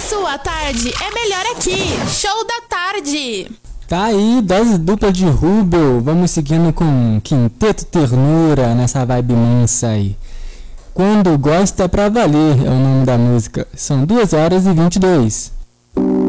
sua tarde é melhor aqui. Show da tarde. Tá aí, dose dupla de Rubel. Vamos seguindo com Quinteto Ternura nessa vibe mansa aí. Quando Gosta Pra Valer é o nome da música. São 2h22.